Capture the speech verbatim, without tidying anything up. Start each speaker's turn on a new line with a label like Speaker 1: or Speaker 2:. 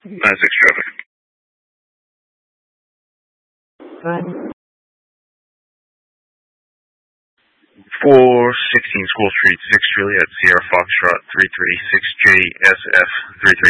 Speaker 1: nine six traffic.
Speaker 2: Right.
Speaker 1: four sixteen School Street, six Juliet, Sierra Foxtrot, three three six J S F, three three.